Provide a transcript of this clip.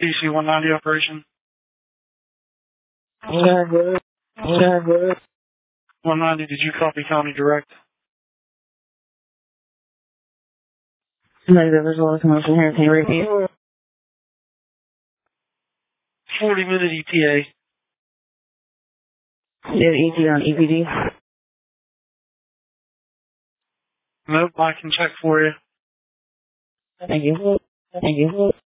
DC 190 operation. 190, did you copy County Direct? Negative, there's a lot of commotion here. Can you repeat? 40-minute ETA. Do you have ET on EPD? Nope, I can check for you. Thank you. Thank you.